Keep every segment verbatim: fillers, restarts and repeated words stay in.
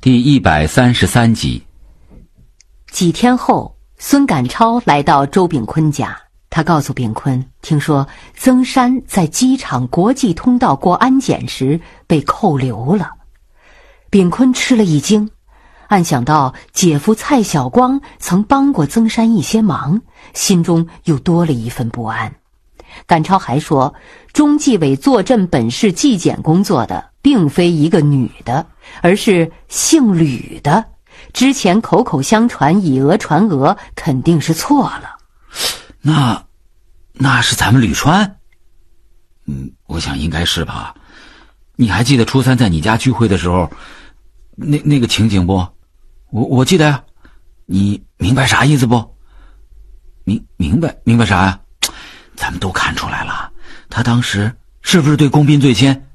第一百三十三集。 几天后，孙赶超来到周炳坤家，他告诉炳坤，听说曾山在机场国际通道过安检时被扣留了。炳坤吃了一惊，暗想到姐夫蔡晓光曾帮过曾山一些忙，心中又多了一份不安。赶超还说，中纪委坐镇本市纪检工作的并非一个女的，而是姓吕的，之前口口相传以讹传讹，肯定是错了。 那那是咱们吕川？嗯，我想应该是吧。你还记得初三在你家聚会的时候那那个情景不？我我记得呀。你明白啥意思不？明明白明白啥呀？咱们都看出来了，他当时是不是对龚斌最亲？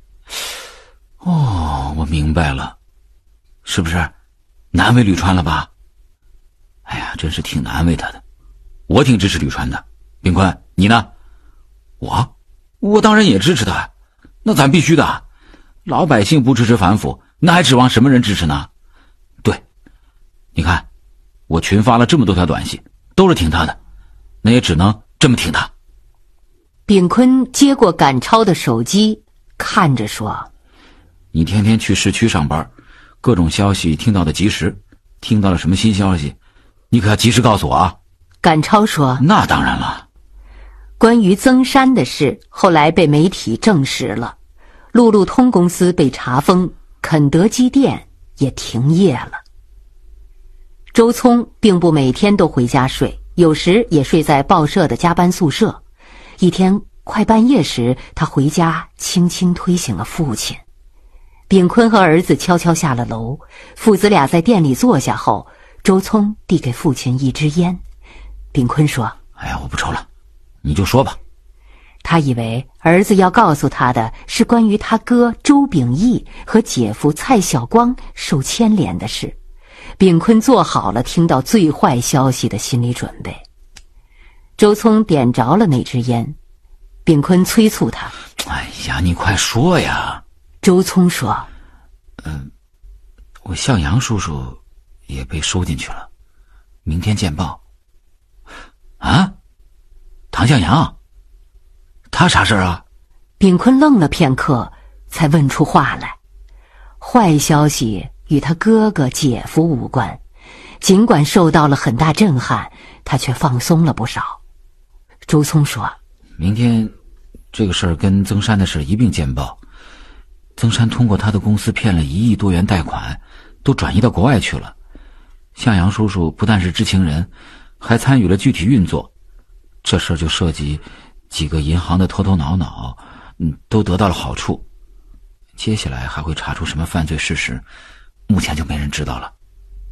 哦，我明白了，是不是难为吕川了吧？哎呀，真是挺难为他的。我挺支持吕川的。炳坤，你呢？我我当然也支持他，那咱必须的。老百姓不支持反腐，那还指望什么人支持呢？对，你看我群发了这么多条短信，都是挺他的，那也只能这么挺他。 炳坤接过赶超的手机，看着说， 你天天去市区上班，各种消息听到的及时，听到了什么新消息你可要及时告诉我啊。 赶超说， 那当然了。 关于曾山的事后来被媒体证实了，路路通公司被查封，肯德基店也停业了。周聪并不每天都回家睡，有时也睡在报社的加班宿舍。一天快半夜时，他回家轻轻推醒了父亲。炳坤和儿子悄悄下了楼，父子俩在店里坐下后，周聪递给父亲一支烟。炳坤说， 哎呀，我不抽了，你就说吧。 他以为儿子要告诉他的是关于他哥周秉义和姐夫蔡晓光受牵连的事。炳坤做好了听到最坏消息的心理准备。周聪点着了那支烟，炳坤催促他， 哎呀，你快说呀。 周聪说， 嗯，我向阳叔叔也被收进去了，明天见报。啊？唐向阳？他啥事啊？ 炳坤愣了片刻，才问出话来。坏消息与他哥哥姐夫无关，尽管受到了很大震撼，他却放松了不少。周聪说， 明天这个事儿跟曾山的事一并见报。曾山通过他的公司骗了一亿多元贷款，都转移到国外去了。向阳叔叔不但是知情人，还参与了具体运作。这事儿就涉及几个银行的头头脑脑，嗯，都得到了好处。接下来还会查出什么犯罪事实，目前就没人知道了。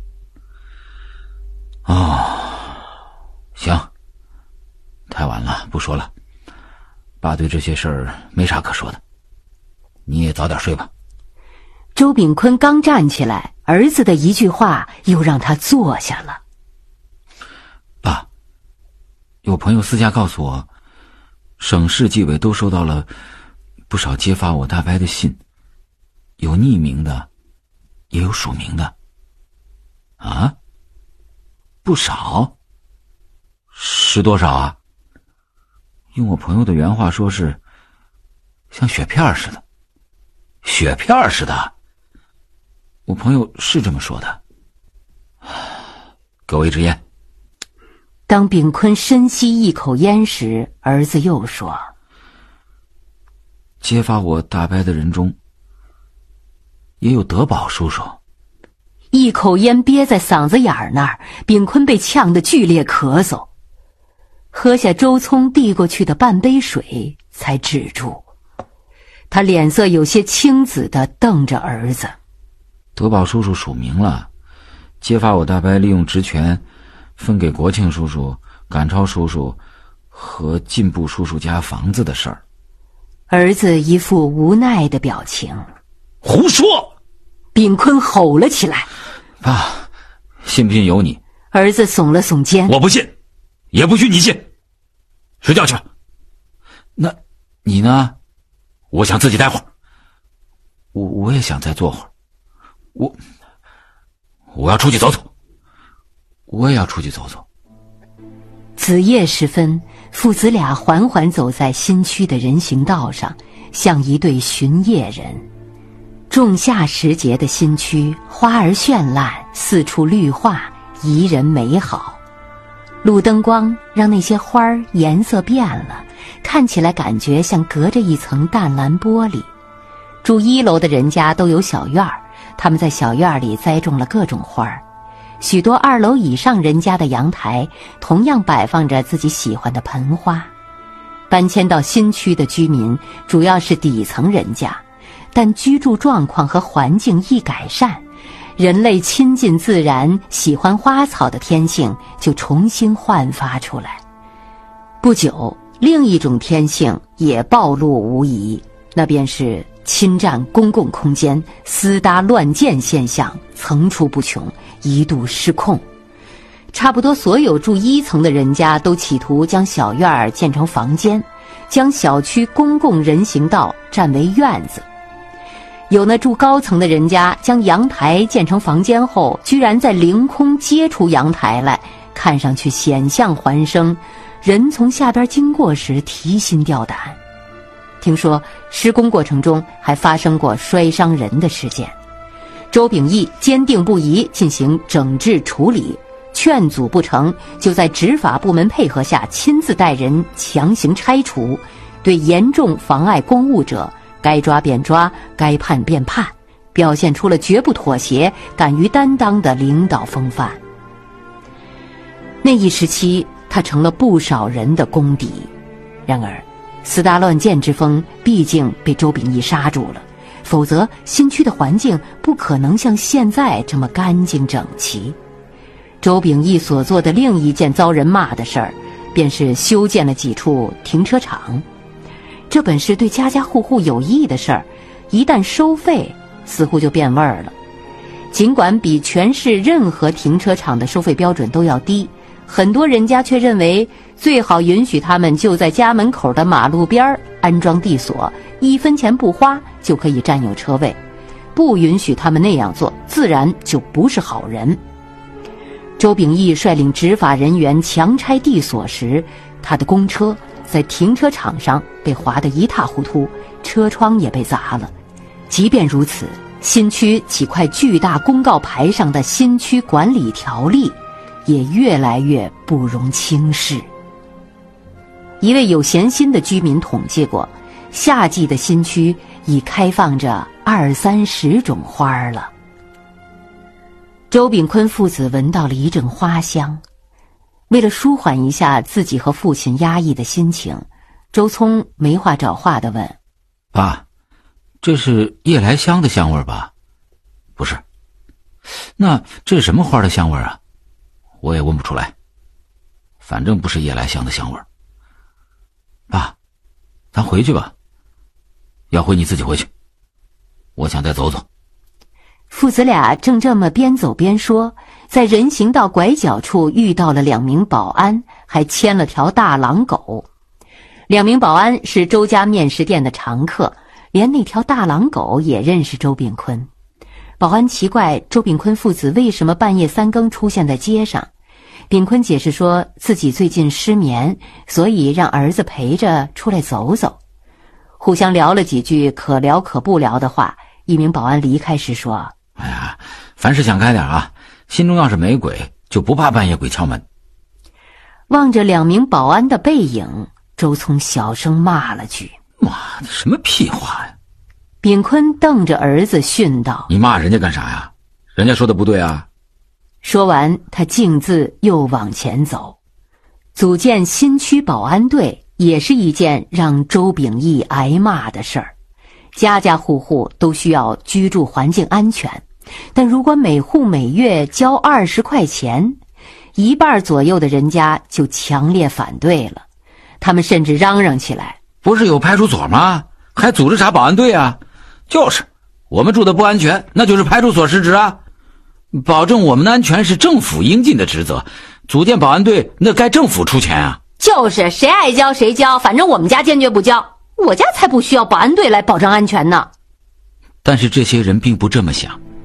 哦，行，太晚了，不说了。爸对这些事儿没啥可说的，你也早点睡吧。 周炳坤刚站起来，儿子的一句话又让他坐下了。 爸，有朋友私下告诉我，省市纪委都收到了不少揭发我大伯的信，有匿名的，也有署名的。啊？不少？是多少啊？用我朋友的原话说是像雪片似的。雪片似的？我朋友是这么说的。给我一支烟。 当炳坤深吸一口烟时，儿子又说， 揭发我大伯的人中也有德宝叔叔。 一口烟憋在嗓子眼儿那儿，炳坤被呛得剧烈咳嗽，喝下周聪递过去的半杯水才止住。他脸色有些青紫地瞪着儿子。 德宝叔叔署名了，揭发我大伯利用职权分给国庆叔叔、赶超叔叔和进步叔叔家房子的事儿。 儿子一副无奈的表情。 胡说！ 炳坤吼了起来。 爸，信不信由你。 儿子耸了耸肩。 我不信，也不许你信。睡觉去吧。那你呢？我想自己待会儿。我我也想再坐会儿。我我要出去走走。我也要出去走走。 子夜时分，父子俩缓缓走在新区的人行道上，像一对巡夜人。仲夏时节的新区，花儿绚烂，四处绿化，宜人美好。路灯光让那些花儿颜色变了，看起来感觉像隔着一层淡蓝玻璃。住一楼的人家都有小院儿，他们在小院里栽种了各种花儿。许多二楼以上人家的阳台同样摆放着自己喜欢的盆花。搬迁到新区的居民主要是底层人家，但居住状况和环境一改善，人类亲近自然、喜欢花草的天性就重新焕发出来。不久，另一种天性也暴露无遗，那便是侵占公共空间、私搭乱建现象层出不穷，一度失控。差不多所有住一层的人家都企图将小院儿建成房间，将小区公共人行道占为院子。有那住高层的人家将阳台建成房间后，居然在凌空接出阳台来，看上去险象环生，人从下边经过时提心吊胆。听说施工过程中还发生过摔伤人的事件。周秉义坚定不移进行整治处理，劝阻不成，就在执法部门配合下亲自带人强行拆除，对严重妨碍公务者该抓便抓，该判便判，表现出了绝不妥协、敢于担当的领导风范。那一时期，他成了不少人的公敌。然而私搭乱建之风毕竟被周秉义刹住了，否则新区的环境不可能像现在这么干净整齐。周秉义所做的另一件遭人骂的事儿，便是修建了几处停车场。这本是对家家户户有益的事儿，一旦收费，似乎就变味儿了。尽管比全市任何停车场的收费标准都要低，很多人家却认为最好允许他们就在家门口的马路边安装地锁，一分钱不花就可以占有车位。不允许他们那样做，自然就不是好人。周秉义率领执法人员强拆地锁时，他的公车在停车场上被划得一塌糊涂，车窗也被砸了。即便如此，新区几块巨大公告牌上的新区管理条例也越来越不容轻视。一位有闲心的居民统计过，夏季的新区已开放着二三十种花了。周秉坤父子闻到了一阵花香，为了舒缓一下自己和父亲压抑的心情，周聪没话找话地问： 爸，这是夜来香的香味吧？不是。那这是什么花的香味啊？我也闻不出来，反正不是夜来香的香味。爸，咱回去吧。要回你自己回去，我想再走走。 父子俩正这么边走边说，在人行道拐角处遇到了两名保安，还牵了条大狼狗。两名保安是周家面食店的常客，连那条大狼狗也认识周秉坤。保安奇怪周秉坤父子为什么半夜三更出现在街上。秉坤解释说自己最近失眠，所以让儿子陪着出来走走。互相聊了几句可聊可不聊的话，一名保安离开时说： 哎呀，凡事想开点啊，心中要是没鬼，就不怕半夜鬼敲门。 望着两名保安的背影，周聪小声骂了句： 妈的，什么屁话呀！ 秉坤瞪着儿子训道： 你骂人家干啥呀？人家说的不对啊。 说完，他径自又往前走。组建新区保安队也是一件让周秉义挨骂的事儿。家家户户都需要居住环境安全，但如果每户每月交二十块钱，一半左右的人家就强烈反对了。他们甚至嚷嚷起来： 不是有派出所吗？还组织啥保安队啊？就是我们住的不安全，那就是派出所失职啊！保证我们的安全是政府应尽的职责，组建保安队那该政府出钱啊！ 就是谁爱交谁交，反正我们家坚决不交，我家才不需要保安队来保障安全呢。 但是这些人并不这么想，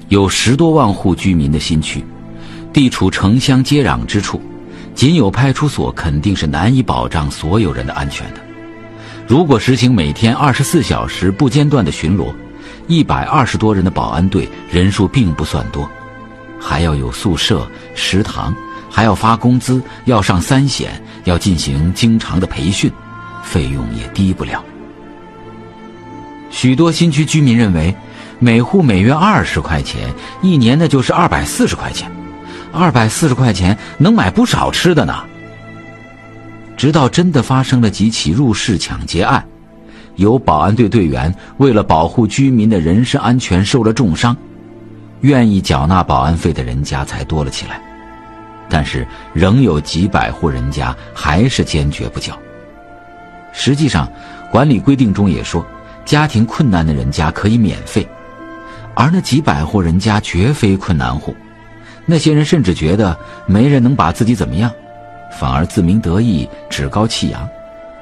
有十多万户居民的新区，地处城乡接壤之处，仅有派出所肯定是难以保障所有人的安全的。如果实行每天二十四小时不间断的巡逻，一百二十多人的保安队人数并不算多，还要有宿舍、食堂，还要发工资，要上三险，要进行经常的培训，费用也低不了。许多新区居民认为，每户每月二十块钱，一年那就是二百四十块钱，二百四十块钱能买不少吃的呢。直到真的发生了几起入室抢劫案，有保安队队员为了保护居民的人身安全受了重伤，愿意缴纳保安费的人家才多了起来，但是仍有几百户人家还是坚决不缴。实际上，管理规定中也说，家庭困难的人家可以免费，而那几百户人家绝非困难户，那些人甚至觉得没人能把自己怎么样，反而自鸣得意，趾高气扬。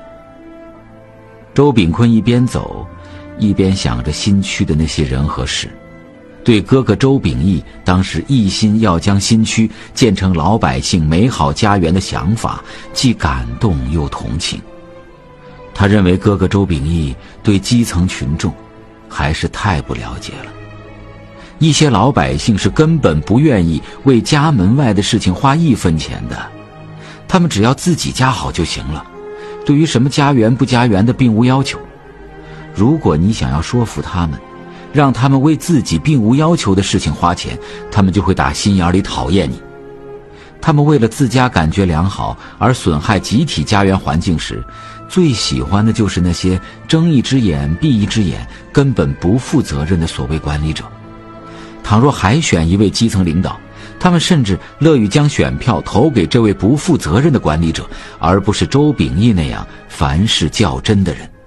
周炳坤一边走，一边想着新区的那些人和事，对哥哥周秉义当时一心要将新区建成老百姓美好家园的想法，既感动又同情。他认为哥哥周秉义对基层群众还是太不了解了。一些老百姓是根本不愿意为家门外的事情花一分钱的，他们只要自己家好就行了，对于什么家园不家园的并无要求。如果你想要说服他们，让他们为自己并无要求的事情花钱，他们就会打心眼里讨厌你。他们为了自家感觉良好而损害集体家园环境时，最喜欢的就是那些睁一只眼闭一只眼，根本不负责任的所谓管理者。倘若还选一位基层领导，他们甚至乐于将选票投给这位不负责任的管理者，而不是周秉义那样凡事较真的人。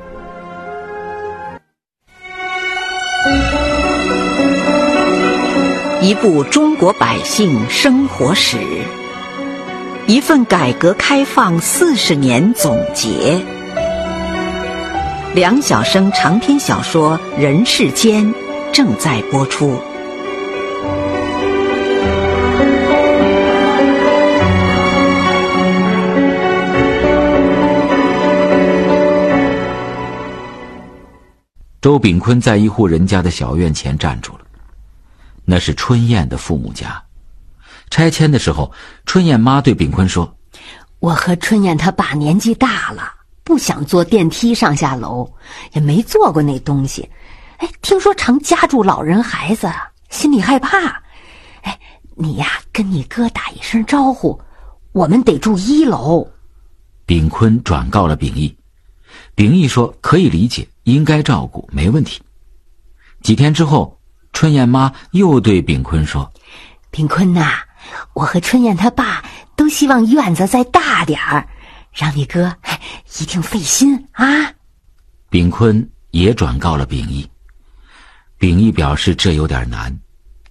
一部中国百姓生活史，一份改革开放四十年总结。梁晓声长篇小说《人世间》正在播出。 周炳坤在一户人家的小院前站住了，那是春燕的父母家。拆迁的时候，春燕妈对炳坤说： 我和春燕她爸年纪大了，不想坐电梯上下楼，也没坐过那东西。哎，听说常夹住老人孩子，心里害怕。哎，你呀，跟你哥打一声招呼，我们得住一楼。 炳坤转告了秉义，秉义说可以理解，应该照顾，没问题。几天之后，春燕妈又对炳坤说： 炳坤呐、啊，我和春燕他爸都希望院子再大点儿，让你哥一定费心啊。 炳坤也转告了秉义，秉义表示这有点难，